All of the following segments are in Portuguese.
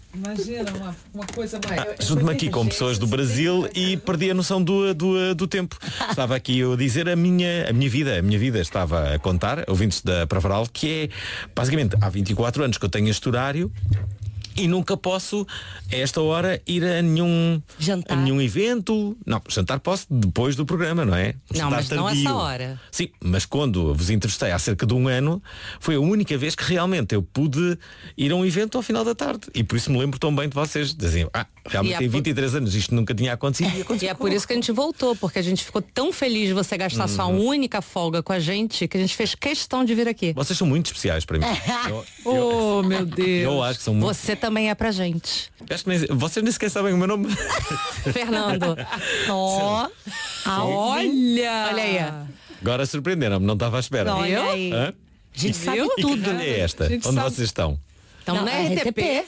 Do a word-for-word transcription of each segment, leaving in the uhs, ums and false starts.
Imagina, uma, uma coisa mais... Ah, junto-me aqui com pessoas do Brasil e perdi a noção do, do, do tempo. Estava aqui eu a dizer a minha, a minha vida, a minha vida estava a contar, ouvintes da Pravaral, que é, basicamente, há vinte e quatro anos que eu tenho este horário e nunca posso, a esta hora, ir a nenhum, jantar. A nenhum evento. Não, jantar posso depois do programa, não é? Um Não, mas tardio. não essa hora. Sim, mas quando vos entrevistei há cerca de um ano, foi a única vez que realmente eu pude ir a um evento ao final da tarde. E por isso me lembro tão bem de vocês. Diziam, ah, realmente E é tem por- vinte e três anos, isto nunca tinha acontecido. E aconteceu. E é por isso que a gente voltou, porque a gente ficou tão feliz de você gastar sua única folga com a gente, que a gente fez questão de vir aqui. Vocês são muito especiais para mim. Eu, Oh, meu Deus. eu acho que são muito. Você também é pra gente. Acho que nem, vocês nem sequer sabem o meu nome. Fernando. Ó, Olha! Olha aí. Agora surpreenderam-me, não estava à espera. olha Viu? aí. Hã? A gente sabe Viu? E que tudo. rádio é esta? A Onde gente sabe. vocês estão? Então, Não, na é R T P.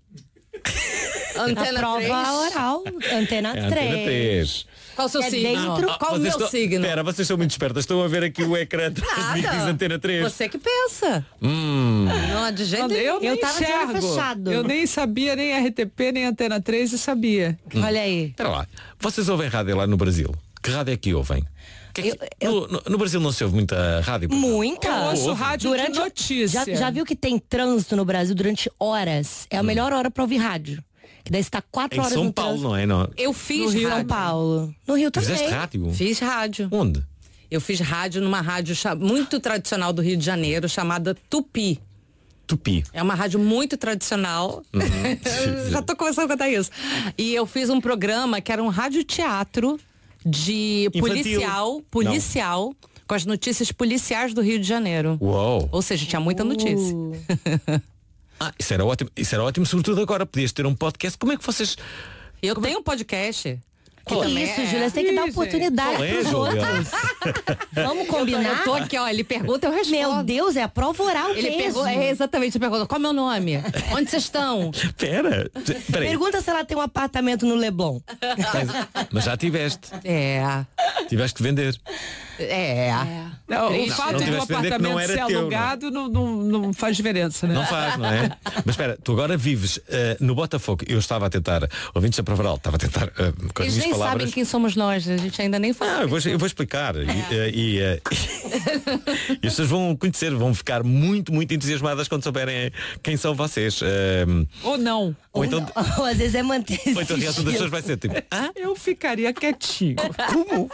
A Antena prova três. oral. Antena É a Antena três. três. Qual o seu É signo? dentro- Qual o Vocês meu estão- signo? Espera, vocês são muito espertas. Estão a ver aqui o ecrã atrás de mim, diz Antena três. Você que pensa. Hum. Não, de jeito Eu, nenhum. eu nem tava de olho enxergo. fechado. Eu nem sabia, nem R T P, nem Antena três, eu sabia. Olha aí. Espera lá. Vocês ouvem rádio lá no Brasil? Que rádio é que ouvem? Que é que- No, no- no Brasil não se ouve muita rádio? por exemplo? Muita. Eu ouço ouve. rádio Durante de notícia. Já, já viu que tem trânsito no Brasil durante horas? É a melhor hora pra ouvir rádio. Que daí você tá quatro Em horas São no Paulo, trânsito. não é? Não. Eu fiz No Rio, rádio. São Paulo. No Rio também. Fizeste rádio? Fiz rádio. Onde? Eu fiz rádio numa rádio cha- muito tradicional do Rio de Janeiro, chamada Tupi. Tupi. É uma rádio muito tradicional. Eu já tô começando a contar isso. E eu fiz um programa que era um radioteatro de Infantil. policial, policial, com as notícias policiais do Rio de Janeiro. Uou. Ou seja, tinha muita notícia. Ah, isso era ótimo. Isso era ótimo, sobretudo agora. Podias ter um podcast. Como é que vocês. Eu tenho um podcast. Que também isso, é- Júlia, você tem que dar Ih, oportunidade Qual é, pros Júlia? outros. Vamos Eu tô, combinar? eu tô aqui, ó, ele pergunta, eu respondo. Meu Deus, é a prova oral Ele mesmo. pergunta, é exatamente, ele pergunta, qual é o meu nome? Onde vocês estão? Pera. Peraí. Pergunta se ela tem um apartamento no Leblon. Tens- Mas já tiveste. É, Tiveste que vender. é. Não, o Triste. fato Não do tiveste de vender que apartamento não era ser teu, alugado não, não, não faz diferença, né? Não faz, não é? Mas espera, tu agora vives eh, no Botafogo. Eu estava a tentar, ouvintes da Pravaral, estava a tentar eh, com as Eles minhas nem palavras. sabem quem somos nós, a gente ainda nem falou. Ah, eu vou, eu vou explicar. E, eh, e, eh, e as pessoas vão conhecer, vão ficar muito, muito entusiasmadas quando souberem quem são vocês. Eh, Ou não. ou, então, Ou às vezes é manter esse ou então a reação das estilo. pessoas vai ser tipo, ah, Eu ficaria quietinho. como?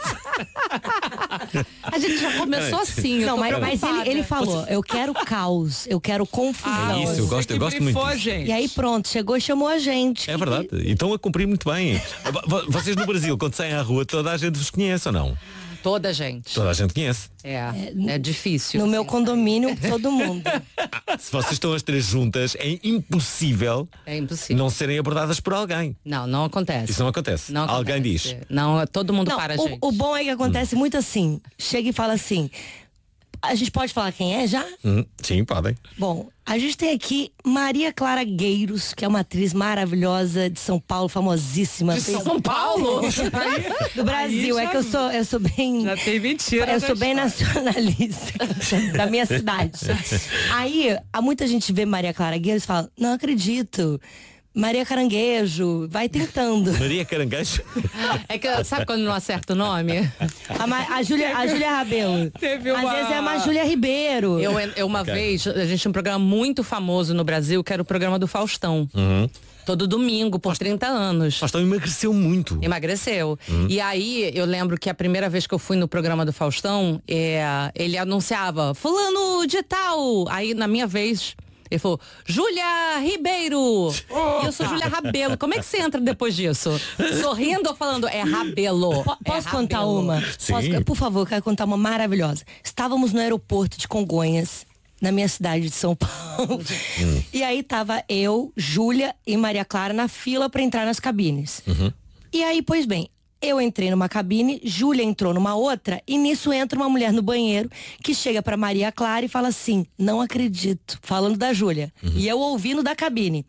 A gente já começou assim. eu Não, tô mas, mas ele, preocupada. ele falou, eu quero caos, eu quero confusão. É isso, eu você gosto- que eu gosto muito brifou, disso. gente. E aí pronto, chegou e chamou a gente. É verdade. E estão a cumprir muito bem. Vo- Vocês no Brasil, quando saem à rua, toda a gente vos conhece ou não? Toda a gente. Toda a gente conhece. É, é difícil. No meu condomínio, todo mundo. Se vocês estão as três juntas, é impossível É impossível. não serem abordadas por alguém. Não, não acontece. Isso não acontece. Não Alguém acontece. diz. Não, todo mundo Não, para a o, gente. o bom é que acontece muito assim. Chega e fala assim. A gente pode falar quem é já? Hum, sim, podem. Bom, a gente tem aqui Maria Clara Gueiros, que é uma atriz maravilhosa de São Paulo, famosíssima. De Fez- São Paulo? do Brasil. Aí É já- que eu sou, eu sou bem. Já tem mentira. Eu na sou bem história. nacionalista da minha cidade. Aí, há muita gente vê Maria Clara Gueiros e fala, não acredito. Maria Caranguejo, vai tentando. Maria Caranguejo. É que, sabe quando não acerta o nome? A, Ma- a Júlia, a Júlia Rabelo. Teve Às uma- vezes é a Júlia Ribeiro. Eu, eu uma Ok. vez, a gente tinha um programa muito famoso no Brasil, que era o programa do Faustão. Uhum. Todo domingo, por trinta anos. Faustão emagreceu muito. Emagreceu. E aí, eu lembro que a primeira vez que eu fui no programa do Faustão, é, ele anunciava, fulano de tal. Aí, na minha vez, ele falou, Júlia Ribeiro. E eu sou Júlia Rabelo. Como é que você entra depois disso? Sorrindo ou falando, é Rabelo? Po- Posso É contar Rabelo. uma? Sim. Posso- por favor, eu quero contar uma maravilhosa. Estávamos no aeroporto de Congonhas, na minha cidade de São Paulo. E aí tava eu, Júlia e Maria Clara na fila para entrar nas cabines. E aí, pois bem, eu entrei numa cabine, Júlia entrou numa outra, e nisso entra uma mulher no banheiro que chega pra Maria Clara e fala assim, não acredito, falando da Júlia. E eu ouvindo da cabine.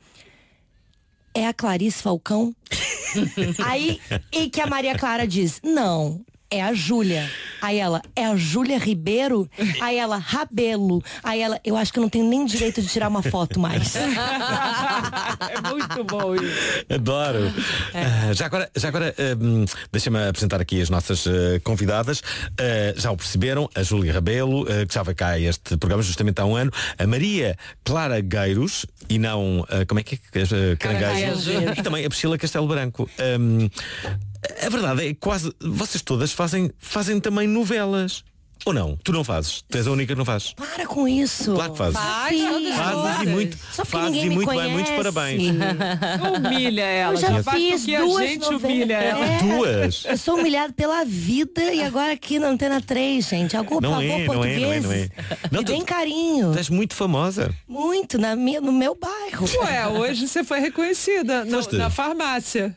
É a Clarice Falcão? Aí, e que a Maria Clara diz, não, é a Júlia. Aí ela, é a Júlia Ribeiro? Aí ela, Rabelo. Aí ela, eu acho que eu não tenho nem direito de tirar uma foto mais. É muito bom isso. Adoro. É. Uh, já agora, já agora um, deixa-me apresentar aqui as nossas uh, convidadas. Uh, já o perceberam, a Júlia Rabelo, uh, que já vai cá a este programa justamente há um ano. A Maria Clara Gueiros, e não, uh, como é que é? Uh, Caranguejo. E também a Priscila Castelo Branco. Um, a verdade é que quase vocês todas fazem, fazem também novelas. Ou não? Tu não fazes. Tu és a única que não fazes. Para com isso. Claro que fazes. Faz, fazes e muito, Só porque fazes ninguém e me muito conhece. bem. Muitos parabéns. Humilha ela. Eu já, já faz fiz porque duas a gente novelas. humilha ela. É. Duas? Eu sou humilhada pela vida e agora aqui na Antena três, gente. Algum Não favor, é, não é, portugueses. não é, não é. Não, Me tu- deem carinho. Tu és muito famosa. Muito, na minha, no meu bairro. Ué, hoje você foi reconhecida no- Foste? na farmácia.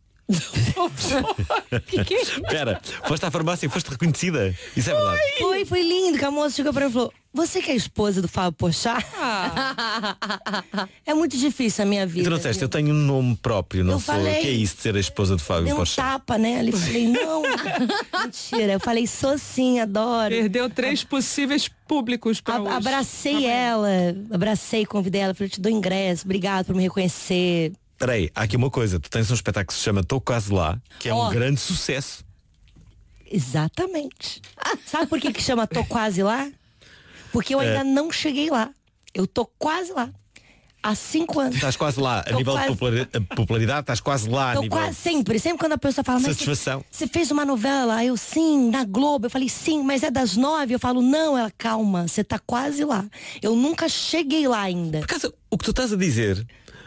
que que é isso? Espera, foste à farmácia e foste reconhecida. Isso é verdade. Foi, foi lindo que a moça chegou pra mim e falou: você que é a esposa do Fábio Porchat? Ah, É muito difícil a minha E vida. tu não disseste, eu tenho um nome próprio, não Eu sou. falei. O que é isso de ser a esposa do Fábio Deu um Porchat? tapa nela e falei, não, mentira. Eu falei, sou sim, adoro. perdeu três possíveis públicos para A- hoje. abracei ela, abracei, convidei ela, falei, eu te dou ingresso, obrigado por me reconhecer. Peraí, há aqui uma coisa. Tu tens um espetáculo que se chama Tô Quase Lá, que é Ó. um grande sucesso. Exatamente. Sabe por que que chama Tô Quase Lá? Porque eu ainda não cheguei lá. Eu tô quase lá. Há cinco anos. Estás quase lá a Tô nível quase- de populari- a popularidade, estás quase lá a Tô nível. quase sempre, sempre quando a pessoa fala, mas Satisfação. você, você fez uma novela? Eu, sim, na Globo. Eu falei, sim, mas é das nove. Eu falo, não, ela, calma, você tá quase lá. Eu nunca cheguei lá ainda. Por acaso, o que tu estás a dizer,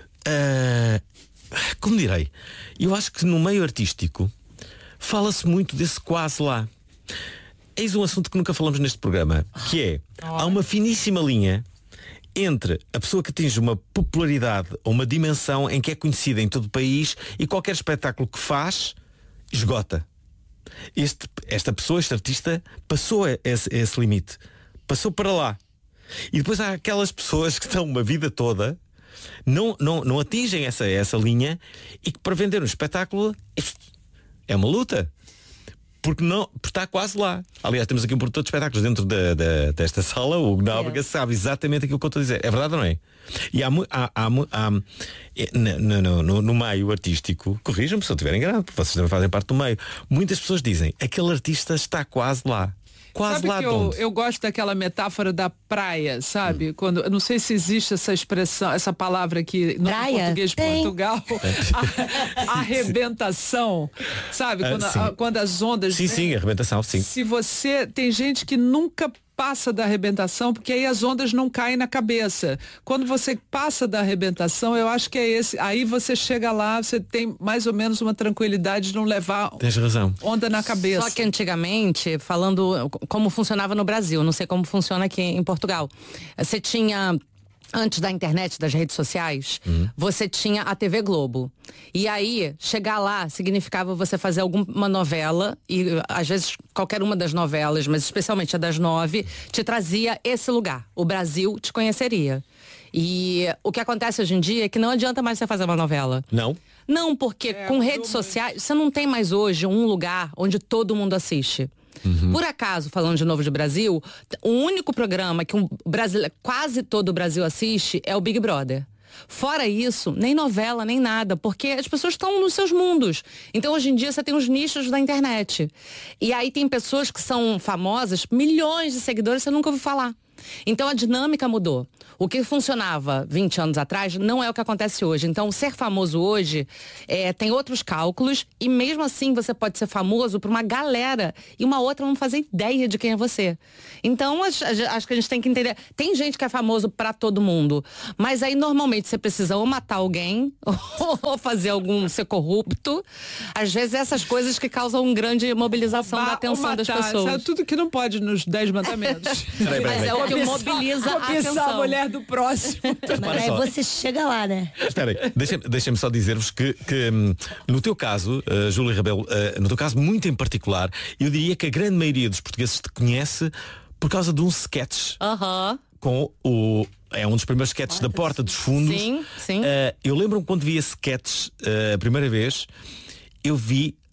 ah, como direi, eu acho que no meio artístico fala-se muito desse quase lá. Eis um assunto que nunca falamos neste programa, que é, há uma finíssima linha entre a pessoa que atinge uma popularidade ou uma dimensão em que é conhecida em todo o país e qualquer espetáculo que faz, esgota. Este, esta pessoa, este artista, passou esse, esse limite. Passou para lá. E depois há aquelas pessoas que estão uma vida toda, não, não, não atingem essa, essa linha e que para vender um espetáculo é uma luta. Porque, não, porque está quase lá. Aliás, temos aqui um produtor de espetáculos dentro da, da, desta sala, o Hugo Nóbrega, É. sabe exatamente aquilo que eu estou a dizer. É verdade ou não é? E há, mu- há, há, mu- há é, no, no, no, no meio artístico, corrijam-me se eu estiver enganado, porque vocês também fazem parte do meio. Muitas pessoas dizem, aquele artista está quase lá. Quase Sabe lá que de eu, onde? eu gosto daquela metáfora da praia, sabe? Hum. Quando, eu não sei se existe essa expressão, essa palavra aqui no Praia? português de Tem. Portugal. A, arrebentação, sabe? Ah, Quando, sim. a- quando as ondas. Sim, sim, arrebentação, sim. Se você. Tem gente que nunca passa da arrebentação, porque aí as ondas não caem na cabeça. Quando você passa da arrebentação, eu acho que é esse. Aí você chega lá, você tem mais ou menos uma tranquilidade de não levar Tens razão. onda na cabeça. Só que antigamente, falando como funcionava no Brasil, não sei como funciona aqui em Portugal. Você tinha, antes da internet, das redes sociais, você tinha a T V Globo. E aí, chegar lá significava você fazer alguma novela, e às vezes qualquer uma das novelas, mas especialmente a das nove, te trazia esse lugar. O Brasil te conheceria. E o que acontece hoje em dia é que não adianta mais você fazer uma novela. Não? Não, porque com redes sociais, você não tem mais hoje um lugar onde todo mundo assiste. Por acaso, falando de novo de Brasil, o único programa que um brasileiro, quase todo o Brasil assiste é o Big Brother. Fora isso, nem novela, nem nada, porque as pessoas estão nos seus mundos. Então, hoje em dia, você tem os nichos da internet. E aí tem pessoas que são famosas, milhões de seguidores, você nunca ouviu falar. Então, a dinâmica mudou. O que funcionava vinte anos atrás não é o que acontece hoje. Então, ser famoso hoje é, tem outros cálculos e mesmo assim você pode ser famoso para uma galera e uma outra não fazer ideia de quem é você. Então, acho, acho que a gente tem que entender. Tem gente que é famoso para todo mundo, mas aí normalmente você precisa ou matar alguém ou fazer algum ser corrupto. Às vezes essas coisas que causam grande mobilização Ba- da atenção ou das matar, pessoas. sabe, tudo que não pode nos Dez Mandamentos. Peraí, peraí, Mas peraí. é o que Cobiçar- mobiliza a cobiçar atenção. a mulher do próximo. Mas aí só. você chega lá, né? Espera aí, deixa-me deixa-me só dizer-vos que, que hum, no teu caso, uh, Júlia Rabelo, uh, no teu caso muito em particular, eu diria que a grande maioria dos portugueses te conhece por causa de um sketch Aham. com o... É um dos primeiros sketches da Porta dos Fundos. Sim, sim. Uh, eu lembro-me quando vi esse sketch uh, a primeira vez, eu vi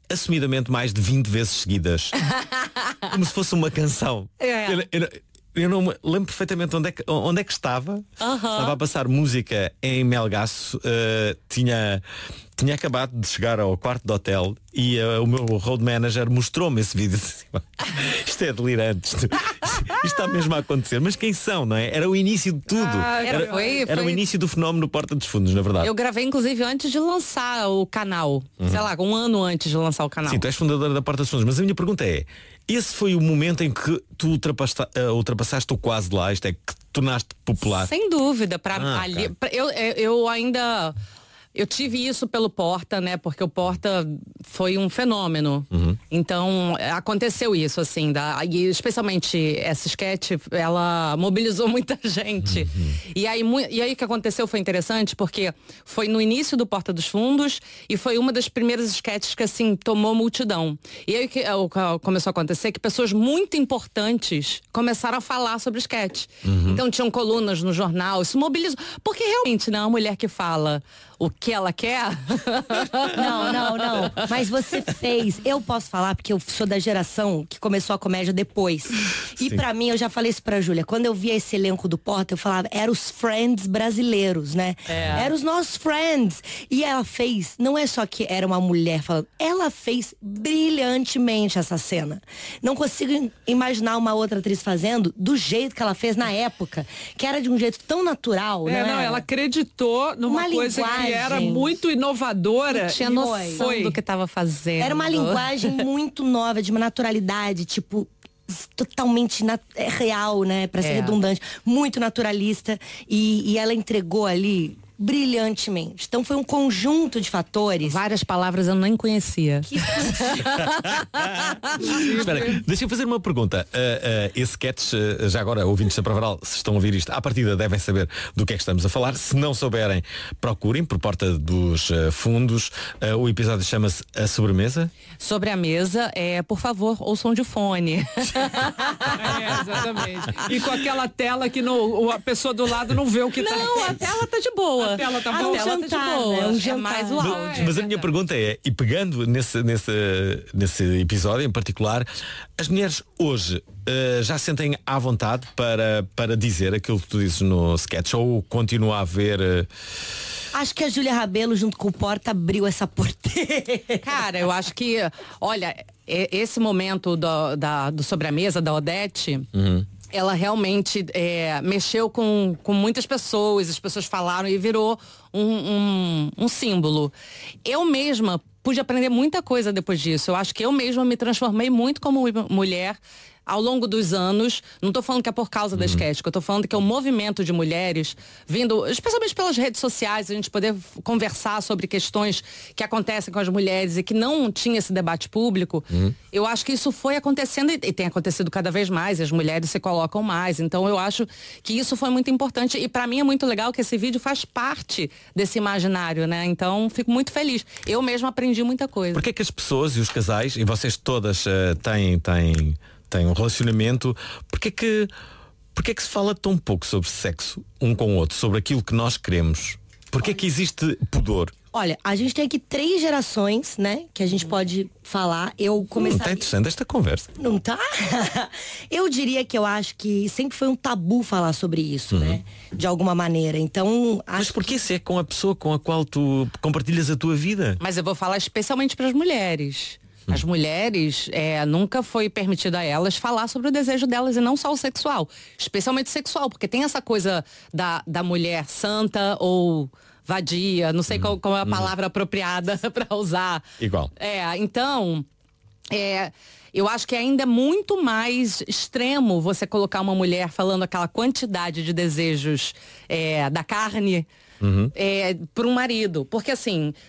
assumidamente mais de vinte vezes seguidas. Como se fosse uma canção. É. Eu, eu, eu não me lembro perfeitamente onde é que, onde é que estava. Uh-huh. Estava a passar música em Melgaço. Uh, tinha, tinha acabado de chegar ao quarto de hotel e uh, o meu road manager mostrou-me esse vídeo. Isto é delirante. Isto, isto está mesmo a acontecer. Mas quem são, não é? Era o início de tudo. Ah, era, era, foi, era foi... o início do fenómeno Porta dos Fundos, na verdade. Eu gravei, inclusive, antes de lançar o canal. Uhum. Sei lá, um ano antes de lançar o canal. Sim, tu és fundadora da Porta dos Fundos. Mas a minha pergunta é, esse foi o momento em que tu ultrapassaste, uh, ultrapassaste o quase lá, isto é, que te tornaste popular? Sem dúvida. Pra, Ah, ali, pra, eu, eu ainda... Eu tive isso pelo Porta, né? Porque o Porta foi um fenômeno. Uhum. Então, aconteceu isso, assim. Da, e especialmente essa sketch, ela mobilizou muita gente. Uhum. E, aí, e aí o que aconteceu foi interessante, porque foi no início do Porta dos Fundos e foi uma das primeiras sketches que, assim, tomou multidão. E aí o que começou a acontecer que pessoas muito importantes começaram a falar sobre sketch. Uhum. Então, tinham colunas no jornal, isso mobilizou. Porque realmente, não é uma mulher que fala o que ela quer? Não, não, não. Mas você fez. Eu posso falar porque eu sou da geração que começou a comédia depois. E pra mim, eu já falei isso pra Júlia. Quando eu via esse elenco do Porta, eu falava, era os Friends brasileiros, né? É. Era os nossos Friends. E ela fez, não é só que era uma mulher falando, ela fez brilhantemente essa cena. Não consigo imaginar uma outra atriz fazendo do jeito que ela fez na época, que era de um jeito tão natural, é, né? Não, ela acreditou numa uma coisa linguagem. Que era muito inovadora. Não tinha noção foi. do que estava fazendo. Era uma linguagem muito nova, de uma naturalidade, tipo, totalmente nat- é real, né? Pra ser é. redundante. Muito naturalista. E, e ela entregou ali brilhantemente. Então foi um conjunto de fatores. Várias palavras eu nem conhecia. Que... Espera, deixa eu fazer uma pergunta. Uh, uh, esse sketch, uh, já agora, ouvintes da Pravaral, se estão a ouvir isto, à partida devem saber do que é que estamos a falar. Se não souberem, procurem por Porta dos uh, Fundos. Uh, o episódio chama-se A Sobremesa. Sobre a mesa, é, por favor, ouçam de fone. É, exatamente. E com aquela tela que no, a pessoa do lado não vê o que não, tá. Não, a tela tá de boa. A tela tá a boa. tela jantar, tá de boa. Né? Um é jantar. mais o áudio. Mas, mas a minha pergunta é, e pegando nesse, nesse, nesse episódio em particular, as mulheres hoje uh, já sentem à vontade para, para dizer aquilo que tu dizes no sketch, ou continua a haver... Uh... Acho que a Júlia Rabelo, junto com o Porta, abriu essa porteira. Cara, eu acho que, olha, esse momento do, da, do sobre a mesa, da Odete... Uhum. Ela realmente é, mexeu com, com muitas pessoas, as pessoas falaram e virou um, um, um símbolo. Eu mesma pude aprender muita coisa depois disso. Eu acho que eu mesma me transformei muito como mulher ao longo dos anos. Não estou falando que é por causa da sketch, que eu estou falando que é o movimento de mulheres vindo, especialmente pelas redes sociais, a gente poder conversar sobre questões que acontecem com as mulheres e que não tinha esse debate público. Uhum. Eu acho que isso foi acontecendo e tem acontecido cada vez mais, e as mulheres se colocam mais. Então eu acho que isso foi muito importante e para mim é muito legal que esse vídeo faz parte desse imaginário, né? Então fico muito feliz. Eu mesma aprendi muita coisa. Por que é que as pessoas e os casais, e vocês todas uh, têm... têm... tem um relacionamento, porque é que porque é que se fala tão pouco sobre sexo um com o outro, sobre aquilo que nós queremos? Porque é que existe pudor? Olha, a gente tem aqui três gerações, né, que a gente pode falar. Eu comecei. Não tá interessante esta conversa. Não tá? Eu diria que eu acho que sempre foi um tabu falar sobre isso, uhum. né? De alguma maneira. Então, acho Mas porque que... isso é com a pessoa com a qual tu compartilhas a tua vida? Mas eu vou falar especialmente para as mulheres. As mulheres, é, nunca foi permitido a elas falar sobre o desejo delas e não só o sexual. Especialmente sexual, porque tem essa coisa da, da mulher santa ou vadia, não sei hum, qual, qual é a hum. palavra apropriada para usar. Igual. É, então, é, eu acho que ainda é muito mais extremo você colocar uma mulher falando aquela quantidade de desejos é, da carne. Uhum. É, para um marido. Porque assim,